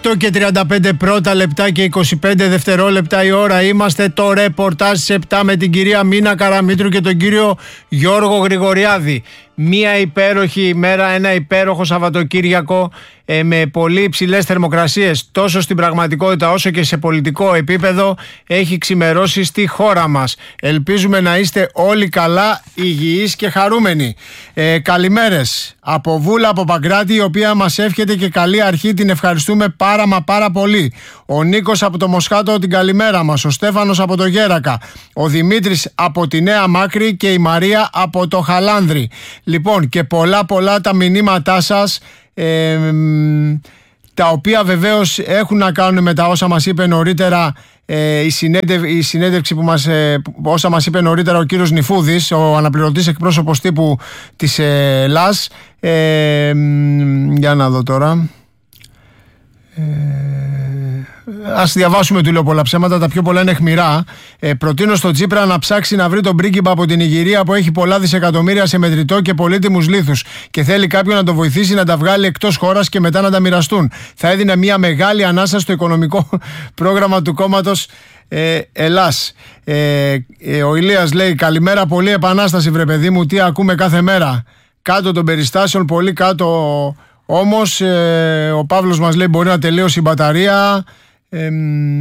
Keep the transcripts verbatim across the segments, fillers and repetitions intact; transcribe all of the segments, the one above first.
οκτώ και τριάντα πέντε πρώτα λεπτά και είκοσι πέντε δευτερόλεπτα η ώρα. Είμαστε το ρεπορτάζ στις επτά με την κυρία Μίνα Καραμήτρου και τον κύριο Γιώργο Γρηγοριάδη. Μία υπέροχη ημέρα, ένα υπέροχο Σαββατοκύριακο ε, με πολύ υψηλές θερμοκρασίες τόσο στην πραγματικότητα όσο και σε πολιτικό επίπεδο έχει ξημερώσει στη χώρα μας. Ελπίζουμε να είστε όλοι καλά, υγιείς και χαρούμενοι. Ε, καλημέρες από Βούλα, από Παγκράτη, η οποία μας εύχεται και καλή αρχή, την ευχαριστούμε πάρα μα πάρα πολύ. Ο Νίκος από το Μοσχάτο, την καλημέρα μας. Ο Στέφανος από το Γέρακα. Ο Δημήτρης από τη Νέα Μάκρη και η Μαρία από το Χαλάνδρι. Λοιπόν, και πολλά πολλά τα μηνύματά σας, ε, τα οποία βεβαίως έχουν να κάνουν με τα όσα μας είπε νωρίτερα ε, η, συνέντευ, η συνέντευξη που μας, ε, όσα μας είπε νωρίτερα ο κύριος Νιφούδης, ο αναπληρωτής εκπρόσωπος τύπου της ε, ΛΑΣ. Ε, για να δω τώρα. Ε, ας διαβάσουμε, του λέω πολλά ψέματα, τα πιο πολλά είναι αιχμηρά. Ε, προτείνω στον Τσίπρα να ψάξει να βρει τον πρίγκιπα από την Ιγυρία που έχει πολλά δισεκατομμύρια σε μετρητό και πολύτιμους λίθους και θέλει κάποιον να τον βοηθήσει να τα βγάλει εκτός χώρας και μετά να τα μοιραστούν. Θα έδινε μια μεγάλη ανάσα στο οικονομικό πρόγραμμα του κόμματος ε, Ελλάς. Ε, ε, ο Ηλίας λέει: καλημέρα, πολύ επανάσταση βρε παιδί μου, τι ακούμε κάθε μέρα. Κάτω των περιστάσεων, πολύ κάτω. Όμως ε, ο Παύλος μας λέει μπορεί να τελείωσε η μπαταρία ε, ε,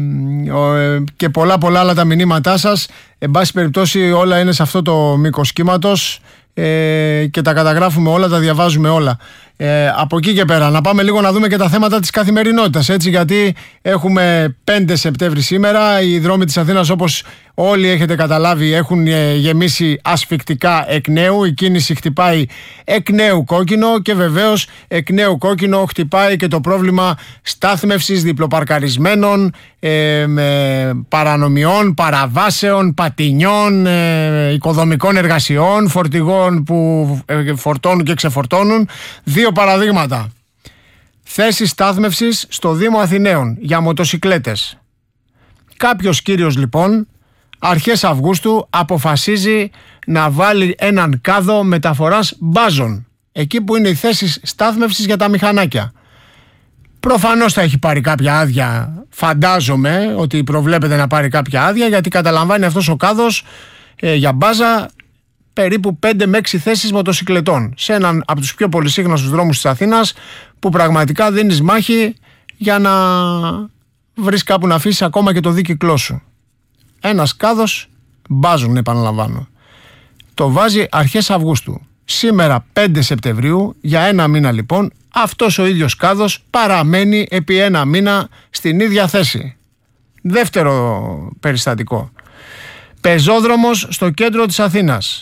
και πολλά πολλά άλλα τα μηνύματά σας. Εν πάση περιπτώσει όλα είναι σε αυτό το μήκος κύματος ε, και τα καταγράφουμε όλα, τα διαβάζουμε όλα. Ε, από εκεί και πέρα να πάμε λίγο να δούμε και τα θέματα της καθημερινότητας, έτσι, γιατί έχουμε πέντε Σεπτέμβρη σήμερα. Οι δρόμοι της Αθήνας, όπως όλοι έχετε καταλάβει, έχουν γεμίσει ασφυκτικά εκ νέου. Η κίνηση χτυπάει εκ νέου κόκκινο και βεβαίως εκ νέου κόκκινο χτυπάει και το πρόβλημα στάθμευσης διπλοπαρκαρισμένων, ε, με παρανομιών, παραβάσεων, πατινιών, ε, οικοδομικών εργασιών, φορτηγών που ε, φορτώνουν και ξεφορτώνουν. Δύο παραδείγματα. Θέσεις στάθμευσης στο Δήμο Αθηναίων για μοτοσικλέτες. Κάποιος κύριος λοιπόν αρχές Αυγούστου αποφασίζει να βάλει έναν κάδο μεταφοράς μπάζων εκεί που είναι οι θέσεις στάθμευσης για τα μηχανάκια. Προφανώς θα έχει πάρει κάποια άδεια, φαντάζομαι ότι προβλέπεται να πάρει κάποια άδεια, γιατί καταλαμβάνει αυτός ο κάδος ε, για μπάζα περίπου πέντε με έξι θέσεις μοτοσικλετών σε έναν από τους πιο πολυσύχναστους δρόμους της Αθήνας, που πραγματικά δίνεις μάχη για να βρεις κάπου να αφήσεις ακόμα και το δίκυκλό σου. Ένας κάδος μπάζουν, επαναλαμβάνω. Το βάζει αρχές Αυγούστου. Σήμερα πέντε Σεπτεμβρίου, για ένα μήνα λοιπόν, αυτός ο ίδιος κάδος παραμένει επί ένα μήνα στην ίδια θέση. Δεύτερο περιστατικό. Πεζόδρομος στο κέντρο της Αθήνας.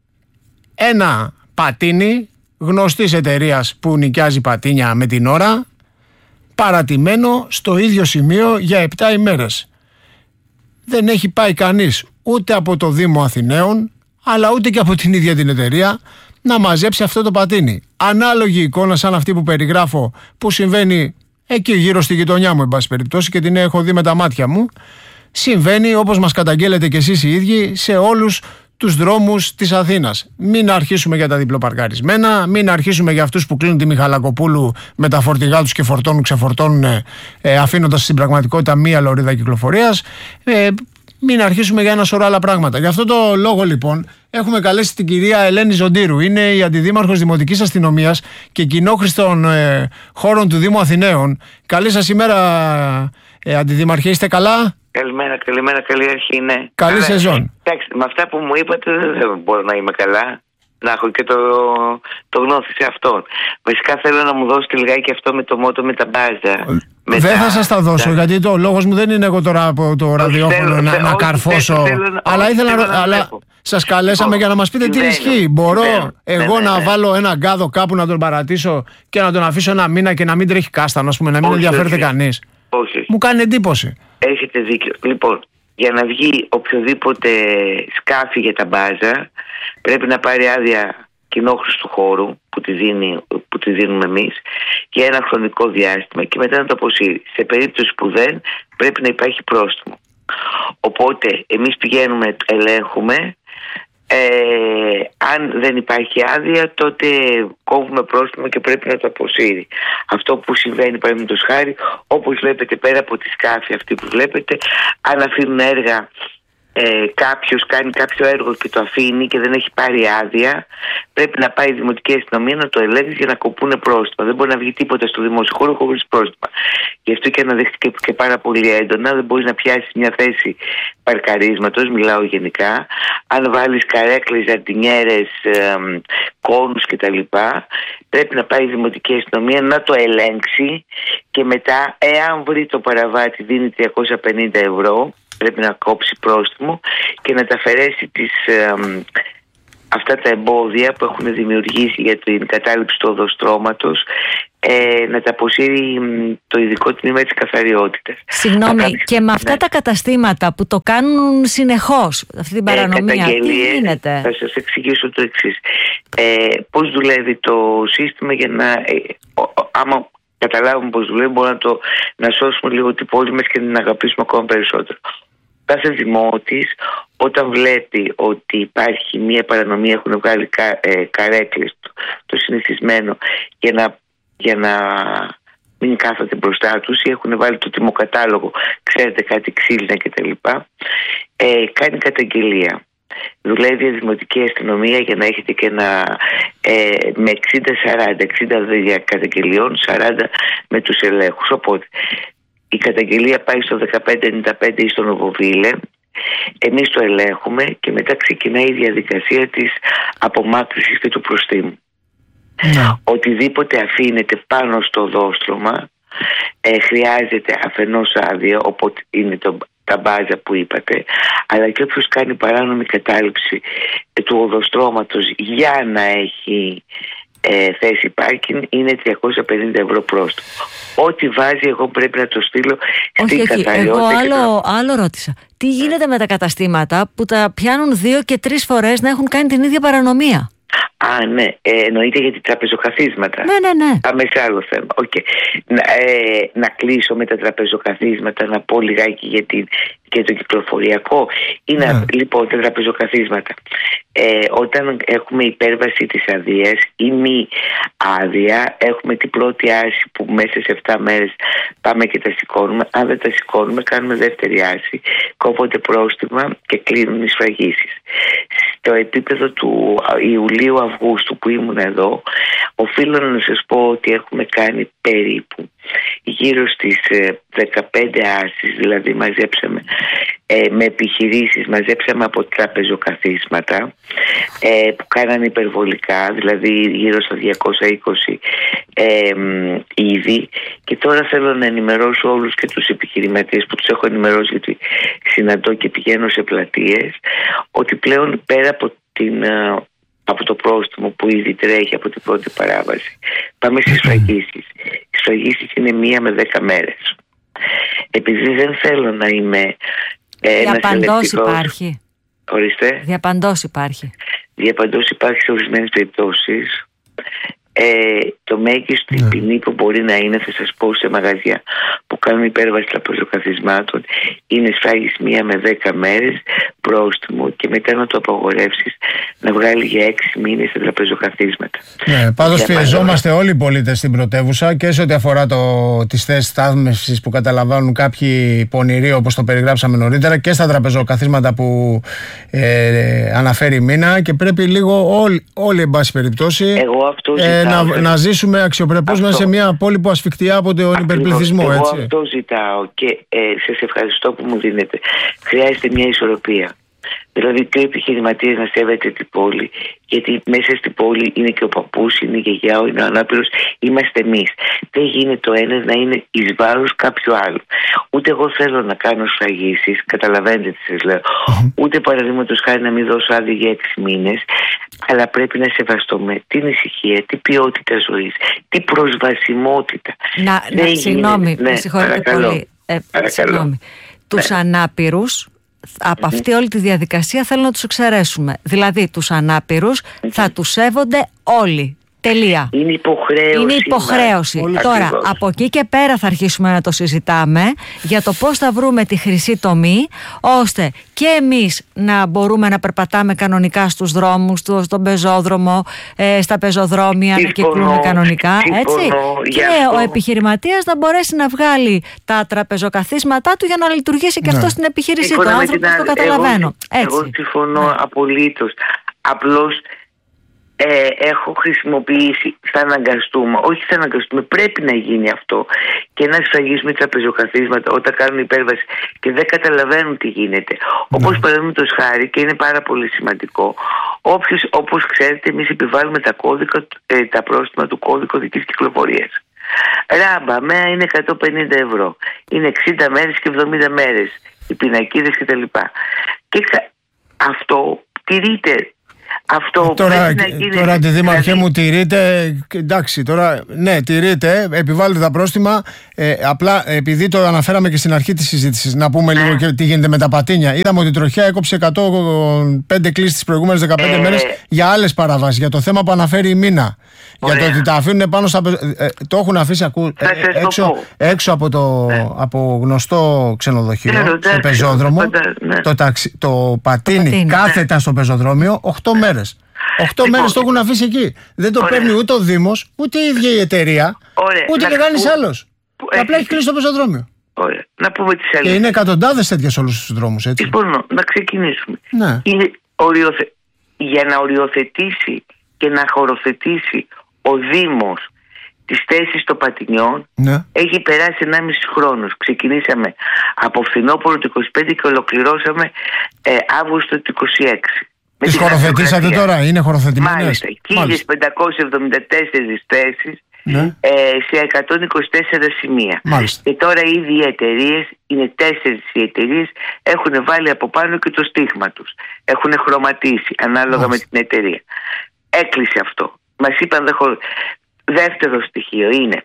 Ένα πατίνι γνωστής εταιρείας που νοικιάζει πατίνια με την ώρα, παρατημένο στο ίδιο σημείο για επτά ημέρες. Δεν έχει πάει κανείς ούτε από το Δήμο Αθηναίων, αλλά ούτε και από την ίδια την εταιρεία να μαζέψει αυτό το πατίνι. Ανάλογη εικόνα σαν αυτή που περιγράφω, που συμβαίνει εκεί γύρω στη γειτονιά μου, εν πάση περιπτώσει, και την έχω δει με τα μάτια μου. Συμβαίνει, όπως μας καταγγέλλετε κι εσείς οι ίδιοι, σε όλους τους δρόμους της Αθήνας. Μην αρχίσουμε για τα διπλοπαρκαρισμένα, μην αρχίσουμε για αυτούς που κλείνουν τη Μιχαλακοπούλου με τα φορτηγά τους και φορτώνουν, ξεφορτώνουν, ε, αφήνοντας στην πραγματικότητα μία λωρίδα κυκλοφορίας. Ε, μην αρχίσουμε για ένα σωρό άλλα πράγματα. Γι' αυτό το λόγο λοιπόν έχουμε καλέσει την κυρία Ελένη Ζοντήρου. Είναι η Αντιδήμαρχος Δημοτικής Αστυνομίας και κοινόχρηστων ε, χώρων του Δήμου Αθηναίων. Καλή σας ημέρα, ε, Αντιδήμαρχε, είστε καλά? Καλημέρα, καλημέρα, καλή αρχή, ναι. Καλή Αλλά, σεζόν. Εντάξει, με αυτά που μου είπατε δεν μπορώ να είμαι καλά. Να έχω και το, το γνώθι σε αυτόν. Βασικά θέλω να μου δώσετε λιγάκι αυτό με το μότο με τα μπάζα. Δεν τα... θα σας τα δώσω, τα... γιατί το λόγος μου δεν είναι εγώ τώρα από το ραδιόφωνο θέλω, να, θέλω, να καρφώσω. Θέλω, θέλω, αλλά όχι, ήθελα να... Αλλά σας καλέσαμε λοιπόν, για να μας πείτε τι ισχύει. Μπορώ βαίνω, εγώ βαίνω, να βαίνω. βάλω ένα γκάδο κάπου να τον παρατήσω και να τον αφήσω ένα μήνα και να μην τρέχει κάστανο, ας πούμε, να μην όχι, ενδιαφέρεται όχι. κανείς. Όχι. Μου κάνει εντύπωση. Έχετε δίκιο. Λοιπόν, για να βγει οποιοδήποτε σκάφη για τα μπάζα, πρέπει να πάρει άδεια κοινόχρηστου χώρου που τη, δίνει, που τη δίνουμε εμείς για ένα χρονικό διάστημα και μετά να το αποσύρει. Σε περίπτωση που δεν, πρέπει να υπάρχει πρόστιμο. Οπότε εμείς πηγαίνουμε, ελέγχουμε, Ε, αν δεν υπάρχει άδεια, τότε κόβουμε πρόστιμο και πρέπει να το αποσύρει. Αυτό που συμβαίνει, παραδείγματος χάρη, όπως βλέπετε πέρα από τη σκάφη αυτή που βλέπετε, αν αφήνουν έργα, ε, κάποιος κάνει κάποιο έργο και το αφήνει και δεν έχει πάρει άδεια, πρέπει να πάει η Δημοτική Αστυνομία να το ελέγξει για να κοπούν πρόστιμα. Δεν μπορεί να βγει τίποτα στο δημόσιο χώρο χωρίς πρόστιμα. Γι' αυτό και αναδείχθηκε και πάρα πολύ έντονα. Δεν μπορεί να πιάσει μια θέση παρκαρίσματος, μιλάω γενικά. Αν βάλεις καρέκλες, ζαρτινιέρες, ε, κόνους κτλ., πρέπει να πάει η Δημοτική Αστυνομία να το ελέγξει και μετά, εάν βρει το παραβάτη, δίνει τριακόσια πενήντα ευρώ. Πρέπει να κόψει πρόστιμο και να τα αφαιρέσει τις, ε, αυτά τα εμπόδια που έχουν δημιουργήσει για την κατάληψη του οδοστρώματος, ε, να τα αποσύρει το ειδικό τμήμα της καθαριότητας. Συγγνώμη, κάνει... και με αυτά ναι. τα καταστήματα που το κάνουν συνεχώς, αυτή την παρανομία, ε, τι γίνεται? Θα σας εξηγήσω το εξής. Ε, πώς δουλεύει το σύστημα για να... Ε, άμα καταλάβουμε πώς δουλεύει, μπορούμε να, το, να σώσουμε λίγο την πόλη μας και να την αγαπήσουμε ακόμα περισσότερο. Κάθε δημότης, όταν βλέπει ότι υπάρχει μία παρανομία, έχουν βγάλει κα, ε, καρέκλες, το, το συνηθισμένο, για να, για να μην κάθονται μπροστά τους, ή έχουν βάλει το τιμοκατάλογο, ξέρετε, κάτι ξύλινα κτλ., ε, κάνει καταγγελία. Δουλεύει η Δημοτική Αστυνομία για να έχετε και ένα ε, με εξήντα σαράντα, εξήντα καταγγελιών, σαράντα με τους ελέγχους. Οπότε η καταγγελία πάει στο δεκαπέντε ενενήντα πέντε ή στο Νοβοβίλε, εμείς το ελέγχουμε και μετά ξεκινάει η διαδικασία της απομάκρυσης και του προστίμου. Yeah. Οτιδήποτε αφήνεται πάνω στο οδόστρωμα ε, χρειάζεται αφενός άδεια, οπότε είναι το, τα μπάζα που είπατε, αλλά και όποιος κάνει παράνομη κατάληψη ε, του οδοστρώματος για να έχει ε, θέση πάρκινγκ είναι τριακόσια πενήντα ευρώ πρόστιμο. Ό,τι βάζει εγώ πρέπει να το στείλω στην καθαριότητα. Εγώ άλλο, το... άλλο ρώτησα. Τι γίνεται με τα καταστήματα που τα πιάνουν δύο και τρεις φορές να έχουν κάνει την ίδια παρανομία? Α, ναι, ε, εννοείται για τα τραπεζοκαθίσματα. Ναι, ναι, ναι. Πάμε σε άλλο θέμα. Okay. Να, ε, να κλείσω με τα τραπεζοκαθίσματα, να πω λιγάκι για, την, για το κυκλοφοριακό. Είναι, ναι. Λοιπόν, τα τραπεζοκαθίσματα. Ε, όταν έχουμε υπέρβαση της αδείας ή μη άδεια, έχουμε την πρώτη άρση που μέσα σε επτά μέρες πάμε και τα σηκώνουμε. Αν δεν τα σηκώνουμε, κάνουμε δεύτερη άρση, κόβονται πρόστιμα και κλείνουν οι σφραγίσεις. Στο επίπεδο του Ιουλίου-Αυγούστου που ήμουν εδώ, οφείλω να σας πω ότι έχουμε κάνει περίπου γύρω στις δεκαπέντε άρσεις, δηλαδή μαζέψαμε ε, με επιχειρήσεις, μαζέψαμε από τραπεζοκαθίσματα ε, που κάνανε υπερβολικά, δηλαδή γύρω στα διακόσια είκοσι ε, ήδη, και τώρα θέλω να ενημερώσω όλους και τους επιχειρηματίες που τους έχω ενημερώσει, γιατί συναντώ και πηγαίνω σε πλατείες, ότι πλέον πέρα από την... από το πρόστιμο που ήδη τρέχει από την πρώτη παράβαση, πάμε στις σφραγίσεις. Οι σφραγίσεις είναι μία με δέκα μέρες. Επειδή δεν θέλω να είμαι ένας διαπαντός υπάρχει. Ορίστε. Διαπαντός υπάρχει. Διαπαντός υπάρχει σε ορισμένες περιπτώσεις. Ε, το μέγιστο η ποινή που μπορεί να είναι, θα σας πω, σε μαγαζιά που κάνουν υπέρβαση τραπεζοκαθισμάτων, είναι σφράγιση μία με δέκα μέρες, πρόστιμο, και μετά να το απαγορεύσεις να βγάλει για έξι μήνες τα τραπεζοκαθίσματα. Ναι, πάντως πιεζόμαστε όλοι οι πολίτες στην πρωτεύουσα και σε ό,τι αφορά το, τις θέσεις στάθμευσης που καταλαμβάνουν κάποιοι πονηροί, όπως το περιγράψαμε νωρίτερα, και στα τραπεζοκαθίσματα που ε, αναφέρει η Μίνα, και πρέπει λίγο όλοι, όλοι εν πάση περιπτώσει, εγώ αυτό ε, να, να ζήσουμε αξιοπρεπώς μέσα σε μια πόλη που ασφικτιά από τον υπερπληθυσμό. Εγώ έτσι. αυτό ζητάω και ε, σας ευχαριστώ που μου δίνετε. Χρειάζεται μια ισορροπία. Δηλαδή και ο επιχειρηματίας να σέβεται την πόλη, γιατί μέσα στην πόλη είναι και ο παππούς, είναι η γιαγιά, είναι ο ανάπηρος, είμαστε εμείς. Δεν γίνεται ο ένας να είναι εις βάρος κάποιου άλλου. Ούτε εγώ θέλω να κάνω σφραγίσεις, καταλαβαίνετε τι σας λέω, ούτε παραδείγματος χάρη να μην δώσω άδεια για έξι μήνες, αλλά πρέπει να σεβαστούμε την ησυχία, την ποιότητα ζωής, την προσβασιμότητα. Να, να συγγνώμη, ναι, με συγχωρείτε πολύ. Ε, συγγνώμη. Τους ναι. ανάπηρους, από αυτή όλη τη διαδικασία θέλω να τους εξαιρέσουμε. Δηλαδή τους ανάπηρους θα τους σέβονται όλοι. Τελεία. Είναι υποχρέωση. Είναι υποχρέωση. Μας. Τώρα, Ακριβώς. από εκεί και πέρα θα αρχίσουμε να το συζητάμε για το πώς θα βρούμε τη χρυσή τομή, ώστε και εμείς να μπορούμε να περπατάμε κανονικά στους δρόμους, στον πεζόδρομο, ε, στα πεζοδρόμια, να κυκλούμε κανονικά. Έτσι. Και ο επιχειρηματίας να μπορέσει να βγάλει τα τραπεζοκαθίσματά του για να λειτουργήσει και ναι. αυτό στην επιχείρησή Συμφωνώ του. με Άνθρωπος την το άλλη. καταλαβαίνω. Εγώ, Έτσι. εγώ συμφωνώ Ναι. απολύτως. Απλώς ε, έχω χρησιμοποιήσει, θα αναγκαστούμε, όχι θα αναγκαστούμε, πρέπει να γίνει αυτό και να σφραγίσουμε τραπεζοκαθίσματα όταν κάνουν υπέρβαση και δεν καταλαβαίνουν τι γίνεται. Ναι. Όπως παραδείγματος χάρη, και είναι πάρα πολύ σημαντικό, όποιος, όπως ξέρετε, εμείς επιβάλλουμε τα, κώδικα, ε, τα πρόστιμα του κώδικου οδικής κυκλοφορίας. Ράμπα, μέα είναι εκατόν πενήντα ευρώ. Είναι εξήντα μέρες και εβδομήντα μέρες. Οι πινακίδες κτλ. Και αυτό τηρείται. Αυτό τώρα, να γίνει, τώρα αντιδήμαρχέ δηλαδή... μου, τηρείται. Εντάξει, τώρα ναι, τηρείται, επιβάλλεται τα πρόστιμα. Ε, απλά επειδή το αναφέραμε και στην αρχή της συζήτησης, να πούμε λίγο και τι γίνεται με τα πατίνια. Είδαμε ότι η τροχιά έκοψε εκατόν πέντε κλήσεις τις προηγούμενες δεκαπέντε ε... μέρες για άλλες παραβάσεις. Για το θέμα που αναφέρει η Μίνα. Ωραία. Για το ότι τα αφήνουν πάνω στα. Ε, το έχουν αφήσει ακού, ε, έξω, έξω από το ναι. από γνωστό ξενοδοχείο, ναι, στο πεζόδρομο. Ναι. Το, ταξι, το πατίνι, το πατίνι κάθετα ναι. στο πεζοδρόμιο οκτώ μέρες. οκτώ λοιπόν, μέρες το έχουν αφήσει εκεί. Δεν το ωραία. παίρνει ούτε ο Δήμος, ούτε η ίδια η εταιρεία, ωραία. ούτε και κανείς άλλος. Απλά έχει κλείσει το πεζοδρόμιο. Ωραία. Να πούμε τις αλήθειες. Και είναι εκατοντάδες τέτοια σε όλους τους δρόμους, έτσι. Λοιπόν, να ξεκινήσουμε. Ναι. Είναι οριοθε... Για να οριοθετήσει και να χωροθετήσει ο Δήμος τις θέσεις των πατινιών, ναι. έχει περάσει ενάμιση χρόνος. Ξεκινήσαμε από φθινόπωρο του είκοσι πέντε και ολοκληρώσαμε ε, Αύγουστο του είκοσι έξι. Τις χωροθετήσατε τώρα, είναι χωροθετημένες? Μάλιστα, χίλιες πεντακόσιες εβδομήντα τέσσερις θέσεις ναι. ε, σε εκατόν είκοσι τέσσερα σημεία. Μάλιστα. Και τώρα ήδη οι εταιρείες, είναι τέσσερις οι εταιρείες, έχουν βάλει από πάνω και το στίγμα τους. Έχουν χρωματίσει ανάλογα Μάλιστα. με την εταιρεία. Έκλεισε αυτό. Μας είπαν δεν χω... Δεύτερο στοιχείο είναι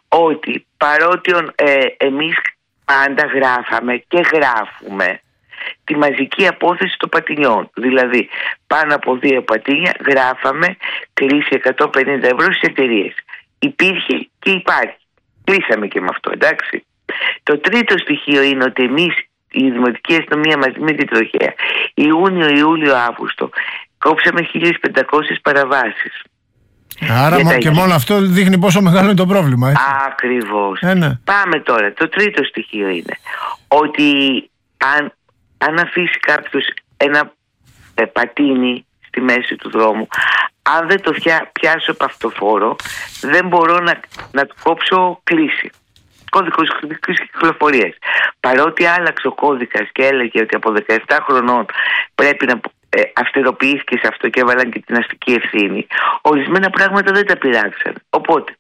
ότι παρότι ε, εμείς πάντα γράφαμε και γράφουμε τη μαζική απόθεση των πατινιών, δηλαδή πάνω από δύο πατίνια γράφαμε κλείσει εκατόν πενήντα ευρώ στις εταιρείες. Υπήρχε και υπάρχει. Κλείσαμε και με αυτό, εντάξει. Το τρίτο στοιχείο είναι ότι εμείς, η Δημοτική Αστυνομία μαζί με την τροχέα, Ιούνιο, Ιούλιο, Αύγουστο, κόψαμε χίλιες πεντακόσιες παραβάσεις. Άρα και, και μόνο αυτό δείχνει πόσο μεγάλο είναι το πρόβλημα. Έτσι. Ακριβώς. Ε, ναι. Πάμε τώρα. Το τρίτο στοιχείο είναι ότι αν, αν αφήσει κάποιος ένα ε, πατίνι στη μέση του δρόμου, αν δεν το φιά, πιάσω από αυτοφόρο, δεν μπορώ να, να του κόψω κλίση. Κώδικος κυκλοφορίας. Παρότι άλλαξε ο κώδικας και έλεγε ότι από δεκαεπτά χρονών πρέπει να ε, αυστηροποιήθηκε σε αυτό και έβαλαν και την αστική ευθύνη, ορισμένα πράγματα δεν τα πειράξαν. Οπότε,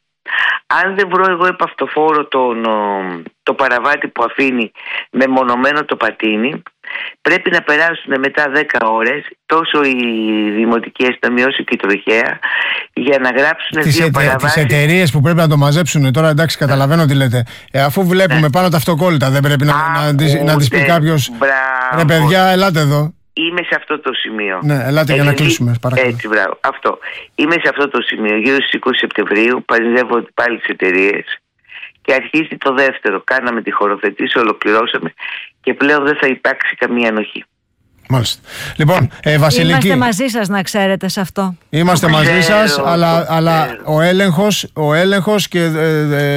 αν δεν βρω εγώ επ' αυτοφόρο τον, το παραβάτη που αφήνει μεμονωμένο το πατίνι, πρέπει να περάσουν μετά δέκα ώρες τόσο η Δημοτική Αστυνομία όσο και η τροχέα για να γράψουν τις δύο ετε, παραβάσεις. Τις εταιρείες που πρέπει να το μαζέψουν τώρα, εντάξει, καταλαβαίνω τι λέτε. Ε, αφού βλέπουμε ναι. πάνω τα αυτοκόλλητα, δεν πρέπει να, Α, να, να, να τις πει κάποιος ρε παιδιά, ελάτε εδώ. Είμαι σε αυτό το σημείο. Ναι, ελάτε έτσι, για να κλείσουμε, παρακαλώ. Έτσι, μπράβο. Αυτό. Είμαι σε αυτό το σημείο. Γύρω στις είκοσι Σεπτεμβρίου παντρεύω πάλι τις εταιρείες και αρχίζει το δεύτερο. Κάναμε τη χωροθετήση, ολοκληρώσαμε και πλέον δεν θα υπάρξει καμία ανοχή. Μάλιστα. Λοιπόν, ε, Βασιλική. Είμαστε μαζί σας, να ξέρετε σε αυτό. Είμαστε το μαζί ξέρω, σας, αλλά, αλλά ο έλεγχος, ο έλεγχος και, ε,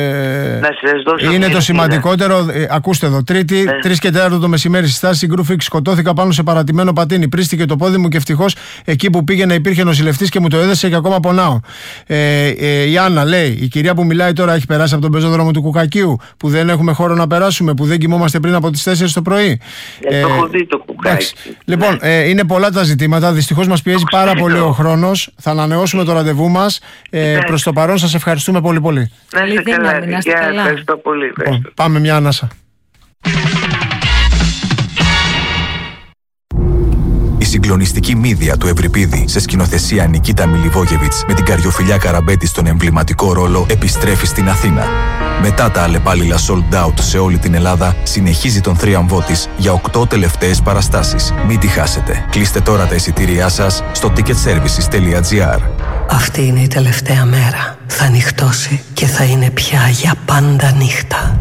ε, να σας δώσω είναι το σημαντικότερο. Ε, ακούστε εδώ, Τρίτη, ναι. τρεις και τέταρτο το μεσημέρι, στη στάση Γκρούφιξ, σκοτώθηκα πάνω σε παρατημένο πατίνι. Πρίστηκε το πόδι μου και ευτυχώς εκεί που πήγαινε υπήρχε νοσηλευτής και μου το έδεσε και ακόμα πονάω. Ε, ε, η Άννα λέει, η κυρία που μιλάει τώρα έχει περάσει από τον πεζόδρομο του Κουκακίου, που δεν έχουμε χώρο να περάσουμε, που δεν κοιμόμαστε πριν από τις τέσσερις το πρωί. Ε, το έχω δει το Κουκάκι. Λοιπόν, ε, είναι πολλά τα ζητήματα. Δυστυχώς μας πιέζει πάρα πολύ ο χρόνος. Θα ανανεώσουμε το ραντεβού μας. Ε, προς το παρόν σας ευχαριστούμε πολύ πολύ. Να είστε καλά. Ευχαριστώ πολύ. Λοιπόν, πάμε μια ανάσα. Η συγκλονιστική μύδια του Ευρυπίδη σε σκηνοθεσία Νικίτα Μιλιβόγεβιτς με την Καριοφιλιά Καραμπέτη στον εμβληματικό ρόλο επιστρέφει στην Αθήνα. Μετά τα αλλεπάλληλα sold out σε όλη την Ελλάδα, συνεχίζει τον θρίαμβό της για οκτώ τελευταίες παραστάσεις. Μην τη χάσετε. Κλείστε τώρα τα εισιτήριά σας στο ticket services τελεία gr. Αυτή είναι η τελευταία μέρα. Θα νυχτώσει και θα είναι πια για πάντα νύχτα.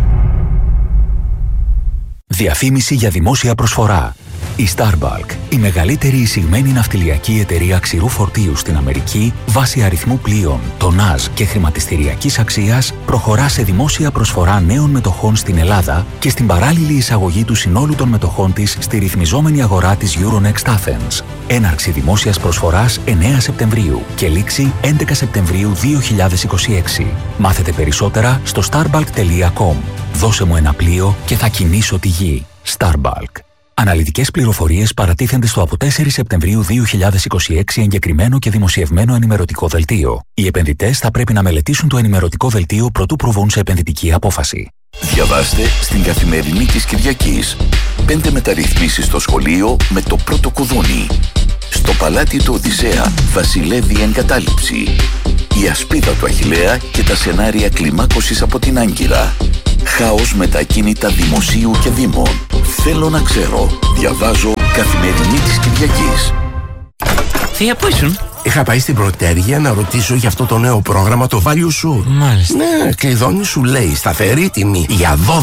Διαφήμιση για δημόσια προσφορά. Η Starbulk, η μεγαλύτερη εισηγμένη ναυτιλιακή εταιρεία ξηρού φορτίου στην Αμερική, βάσει αριθμού πλοίων, τονάζ και χρηματιστηριακής αξίας, προχωρά σε δημόσια προσφορά νέων μετοχών στην Ελλάδα και στην παράλληλη εισαγωγή του συνόλου των μετοχών της στη ρυθμιζόμενη αγορά της Euronext Athens. Έναρξη δημόσιας προσφοράς εννέα Σεπτεμβρίου και λήξη έντεκα Σεπτεμβρίου δύο χιλιάδες είκοσι έξι. Μάθετε περισσότερα στο starbulk τελεία com. Δώσε μου ένα πλοίο και θα κινήσω τη γη. Starbulk. Αναλυτικές πληροφορίες παρατίθενται στο από τέσσερις Σεπτεμβρίου δύο χιλιάδες είκοσι έξι εγκεκριμένο και δημοσιευμένο ενημερωτικό δελτίο. Οι επενδυτές θα πρέπει να μελετήσουν το ενημερωτικό δελτίο προτού προβούν σε επενδυτική απόφαση. Διαβάστε στην Καθημερινή της Κυριακής. Πέντε μεταρρυθμίσεις στο σχολείο με το πρώτο κουδούνι. Στο παλάτι του Οδυσσέα βασιλεύει η εγκατάλειψη. Η ασπίδα του Αχιλλέα και τα σενάρια κλιμάκωσης από την Άγκυρα. Χάος με τα ακίνητα δημοσίου και δήμων. Θέλω να ξέρω. Διαβάζω Καθημερινή της Κυριακής. Θεία, πού ήσουν? Είχα πάει στην Πρωτέργεια να ρωτήσω για αυτό το νέο πρόγραμμα, το Value Sure. Μάλιστα. Ναι, κλειδώνει σου λέει σταθερή τιμή για δώδεκα